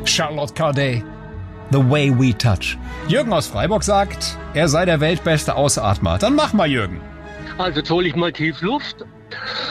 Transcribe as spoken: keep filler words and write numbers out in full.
Charlotte Corday. The way we touch. Jürgen aus Freiburg sagt, er sei der weltbeste Ausatmer. Dann mach mal, Jürgen. Also jetzt hole ich mal tief Luft.